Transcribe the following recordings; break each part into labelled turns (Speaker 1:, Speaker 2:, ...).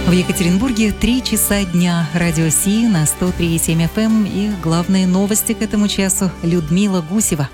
Speaker 1: В Екатеринбурге 3 часа дня. Радио Си на 103,7 FM и главные новости к этому часу. Людмила Гусева.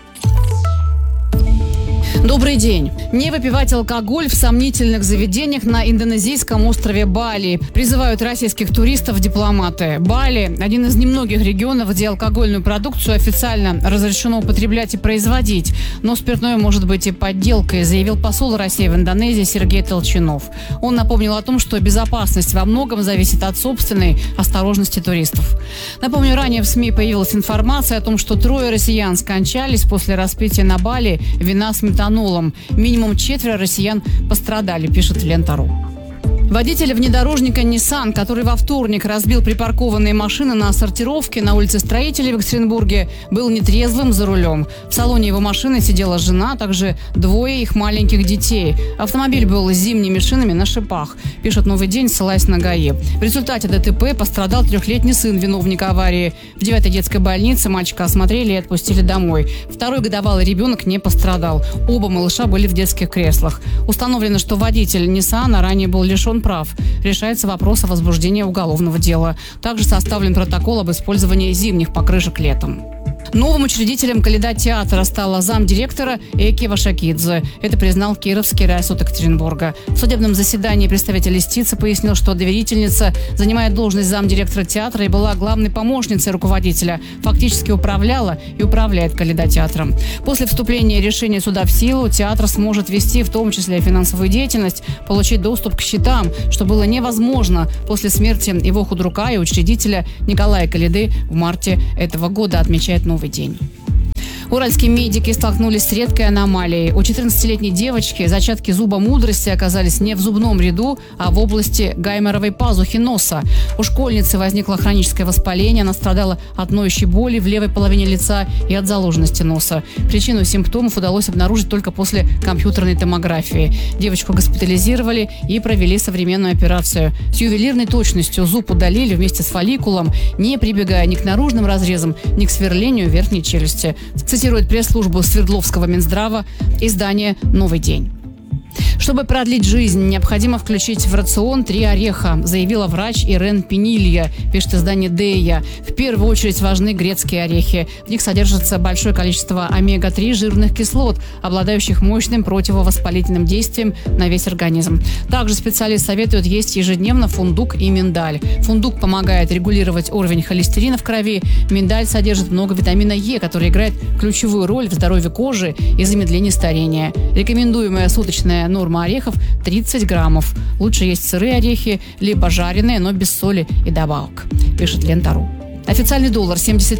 Speaker 2: Добрый день. Не выпивать алкоголь в сомнительных заведениях на индонезийском острове Бали. Призывают российских туристов дипломаты. Бали – один из немногих регионов, где алкогольную продукцию официально разрешено употреблять и производить. Но спиртное может быть и подделкой, заявил посол России в Индонезии Сергей Толчинов. Он напомнил о том, что безопасность во многом зависит от собственной осторожности туристов. Напомню, ранее в СМИ появилась информация о том, что 3 россиян скончались после распития на Бали вина с метанолом. Минимум 4 россиян пострадали, пишет Лента.ру. Водитель внедорожника Nissan, который во вторник разбил припаркованные машины на сортировке на улице Строителей в Екатеринбурге, был нетрезвым за рулем. В салоне его машины сидела жена, а также 2 их маленьких детей. Автомобиль был с зимними шинами на шипах, пишет «Новый день», ссылаясь на ГАИ. В результате ДТП пострадал 3-летний сын виновника аварии. В 9-й детской больнице мальчика осмотрели и отпустили домой. 2-й годовалый ребенок не пострадал. Оба малыша были в детских креслах. Установлено, что водитель Nissan ранее был лишен прав. Решается вопрос о возбуждении уголовного дела. Также составлен протокол об использовании зимних покрышек летом. Новым учредителем Калейдотеатра стала замдиректора Эки Вашакидзе. Это признал Кировский райсуд Екатеринбурга. В судебном заседании представитель юстиции пояснил, что доверительница занимает должность замдиректора театра и была главной помощницей руководителя. Фактически управляла и управляет Калейдотеатром. После вступления решения суда в силу театр сможет вести в том числе финансовую деятельность, получить доступ к счетам, что было невозможно после смерти его худрука и учредителя Николая Калейды в марте этого года, отмечает «Новый день». Уральские медики столкнулись с редкой аномалией. У 14-летней девочки зачатки зуба мудрости оказались не в зубном ряду, а в области гайморовой пазухи носа. У школьницы возникло хроническое воспаление, она страдала от ноющей боли в левой половине лица и от заложенности носа. Причину симптомов удалось обнаружить только после компьютерной томографии. Девочку госпитализировали и провели современную операцию. С ювелирной точностью зуб удалили вместе с фолликулом, не прибегая ни к наружным разрезам, ни к сверлению верхней челюсти. Цитирует пресс-службу Свердловского Минздрава издание «Новый день». Чтобы продлить жизнь, необходимо включить в рацион 3 ореха, заявила врач Ирен Пенилья, пишет издание «Дея». В первую очередь важны грецкие орехи. В них содержится большое количество омега-3 жирных кислот, обладающих мощным противовоспалительным действием на весь организм. Также специалист советует есть ежедневно фундук и миндаль. Фундук помогает регулировать уровень холестерина в крови. Миндаль содержит много витамина Е, который играет ключевую роль в здоровье кожи и замедлении старения. Рекомендуемая суточная норма орехов 30 граммов. Лучше есть сырые орехи, либо жареные, но без соли и добавок, пишет Лента.ру. Официальный доллар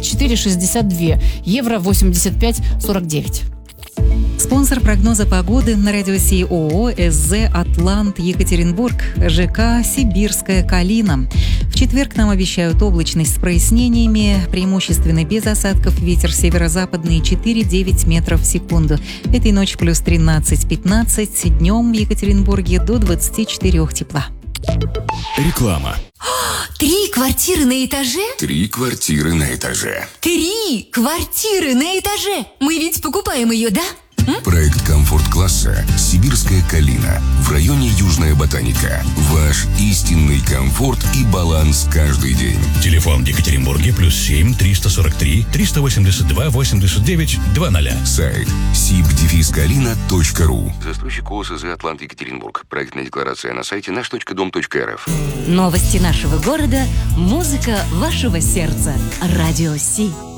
Speaker 2: 74,62, евро 85,49.
Speaker 1: Спонсор прогноза погоды на радио Си ООО СЗ «Атлант Екатеринбург», ЖК «Сибирская Калина». В четверг нам обещают облачность с прояснениями, преимущественно без осадков, ветер северо-западный 4-9 метров в секунду. Этой ночью плюс 13-15, днем в Екатеринбурге до 24 тепла.
Speaker 3: Реклама.
Speaker 4: 3 квартиры на этаже?
Speaker 3: 3 квартиры на этаже.
Speaker 4: 3 квартиры на этаже! Мы ведь покупаем ее, да?
Speaker 3: Проект комфорт-класса «Сибирская Калина» в районе Южная Ботаника. Ваш истинный комфорт и баланс каждый день.
Speaker 5: Телефон в Екатеринбурге +7 343 382 89 00.
Speaker 3: Сайт sib-kalina.ru.
Speaker 6: Застройщик ОСЗ «Атлант Екатеринбург». Проектная декларация на сайте наш.дом.рф.
Speaker 4: Новости нашего города, музыка вашего сердца. Радио Си.